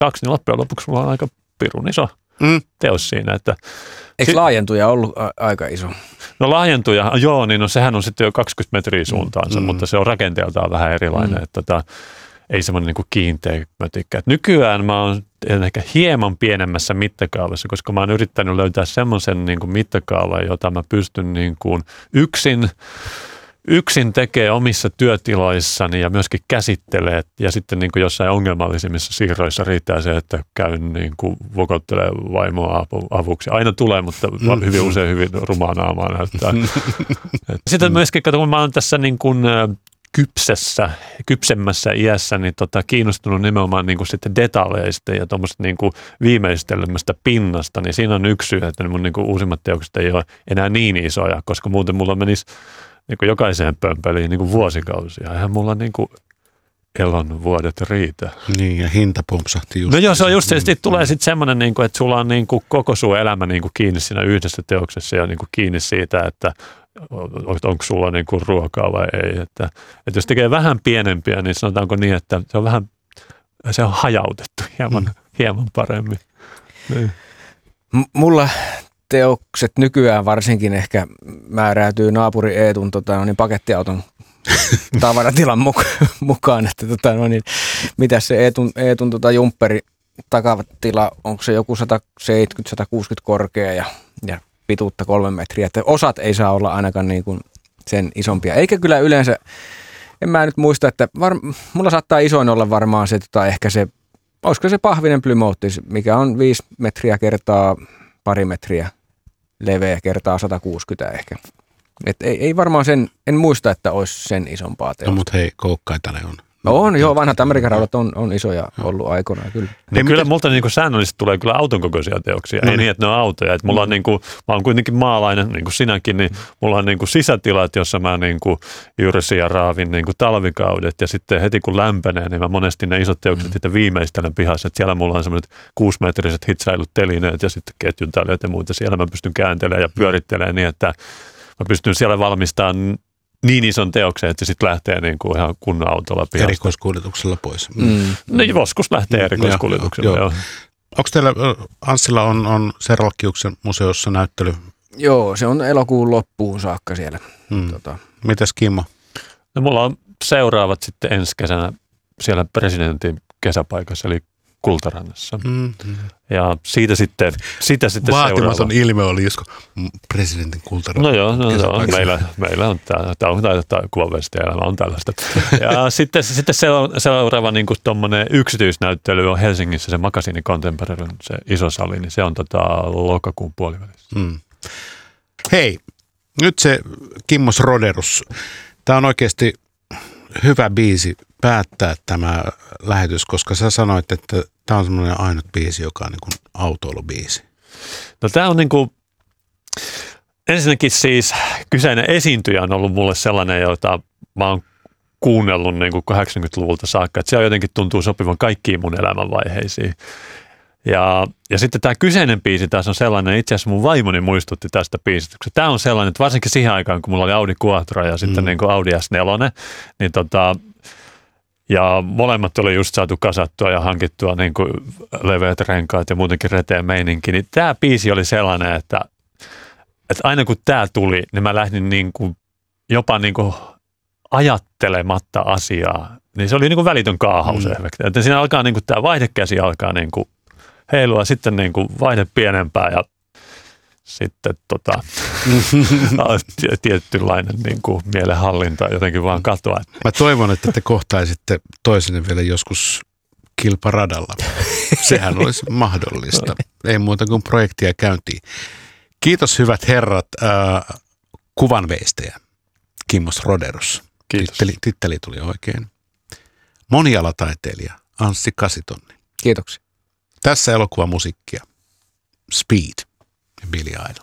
2, niin loppujen lopuksi mulla on aika pirun iso teos siinä. Että eikö laajentuja ollut aika iso? No laajentuja, joo, niin no sehän on sitten jo 20 metriä suuntaansa, mutta se on rakenteeltaan vähän erilainen, että ei semmoinen niin kuin kiinteä mötikkä. Et nykyään mä oon ehkä hieman pienemmässä mittakaavassa, koska mä oon yrittänyt löytää semmoisen niin kuin mittakaavan, jota mä pystyn niin kuin yksin tekee omissa työtiloissani ja myöskin käsittelee. Ja sitten niin kuin jossain ongelmallisimmissa siirroissa riittää se, että käyn niin kuin vokottelemaan vaimoa avuksi. Aina tulee, mutta hyvin usein hyvin rumaa naamaa näyttää. Sitten myöskin, kun mä oon tässä niin kuin kypsemmässä iässä, niin kiinnostunut nimenomaan niin kuin sitten detaljeista ja tuommoista niin kuin viimeistelmästä pinnasta, niin siinä on yksi syy, että mun niin kuin uusimmat teokset ei ole enää niin isoja, koska muuten mulla menisi niin kuin jokaiseen pömpeliin niin kuin vuosikausia. Eihän mulla niin kuin elon vuodet riitä. Niin, ja hinta pumpsahti just. No joo, se on just se, että tulee sitten semmoinen, niin kuin, että sulla on niin kuin koko sun elämä niin kuin kiinni siinä yhdessä teoksessa ja niin kuin kiinni siitä, että onko sulla niin kuin ruokaa vai ei. Että jos tekee vähän pienempiä, niin sanotaanko niin, että se on hajautettu hieman paremmin. Niin. Mulla teokset nykyään varsinkin ehkä määräytyy naapuri Eetun pakettiauton tavaratilan mukaan, että mitäs se Eetun jumpperi takatila, onko se joku 170-160 korkea ja pituutta 3 metriä, että osat ei saa olla ainakaan niin kuin sen isompia. Eikä kyllä yleensä, en mä nyt muista, että mulla saattaa isoin olla varmaan se, ehkä se, olisiko se pahvinen Plymouth, mikä on 5 metriä kertaa pari metriä leveä kertaa 160 ehkä. Et ei varmaan sen, en muista, että olisi sen isompaa teosta. No mutta hei, koukkaita ne on. On, joo, vanhat Amerikan raudat on isoja ollut aikoinaan, kyllä. No kyllä multa niin kuin säännöllisesti tulee kyllä auton kokoisia teoksia, ei niin, että ne on autoja. Että mulla on niin kuin, mä oon kuitenkin maalainen, niin kuin sinäkin, niin mulla on niin kuin sisätilat, jossa mä niin kuin jyrsin ja raavin niin kuin talvikaudet. Ja sitten heti kun lämpenee, niin mä monesti ne isot teokset sitten viimeistelen pihassa. Että siellä mulla on semmoiset 6-metriset hitsailut telineet ja sitten ketjuntalijat ja muuta. Siellä mä pystyn kääntelemään ja pyörittelemään niin, että mä pystyn siellä valmistamaan niin ison teoksen, että se sitten lähtee niin kuin ihan kunnon autolla pihasta. Erikoiskuljetuksella pois. No joskus lähtee erikoiskuljetuksella, joo. Onko teillä, Anssilla on Servalkkiuksen museossa näyttely? Joo, se on elokuun loppuun saakka siellä. Mitäs Kimmo? No mulla on seuraavat sitten ensi kesänä siellä presidentin kesäpaikassa, eli Kultarannassa. Ja siitä sitten vaatimaton seuraava. ilme oli, josko presidentin Kultaranna. No joo, meillä on tämä kuvanvestielämä on tällaista. Ja sitten seuraava niin kuin tommoinen yksityisnäyttely on Helsingissä, se Makasiini Contemporary, se iso sali, niin se on lokakuun puolivälissä. Hei, nyt se Kimmos Roderus. Tämä on oikeasti hyvä biisi päättää tämä lähetys, koska sä sanoit, että tämä on semmoinen ainut biisi, joka on niin kuin autoilubiisi. No tämä on niin kuin, ensinnäkin siis kyseinen esiintyjä on ollut mulle sellainen, jota mä oon kuunnellut niin kuin 80-luvulta saakka, että se jotenkin tuntuu sopivan kaikkiin mun elämänvaiheisiin. Ja sitten tämä kyseinen biisi taas on sellainen, itse asiassa mun vaimoni muistutti tästä biisistä, koska tämä on sellainen, että varsinkin siihen aikaan, kun mulla oli Audi Quattro ja sitten niin kuin Audi S4, niin ja molemmat oli just saatu kasattua ja hankittua niin kuin leveät renkaat ja muutenkin reteen meininki, niin tämä biisi oli sellainen, että aina kun tämä tuli, niin mä lähdin niin kuin jopa niin kuin ajattelematta asiaa, niin se oli niin kuin välitön kaahausefekti. Että siinä alkaa niin kuin tämä vaihdekäsi alkaa niin kuin heilua, sitten niin kuin vaihde pienempää ja sitten tietynlainen niin kuin mielenhallinta jotenkin vaan katoaa. Mä toivon, että te kohtaisitte toisenne vielä joskus kilparadalla. Sehän olisi mahdollista. Ei muuta kuin projektia käyntiin. Kiitos hyvät herrat, kuvanveistäjä Kimmos Roderus. Kiitos. Titteli tuli oikein. Monialataiteilija Anssi Kasitonni. Kiitoksia. Tässä elokuvamusiikkia Speed ja Billy Idol.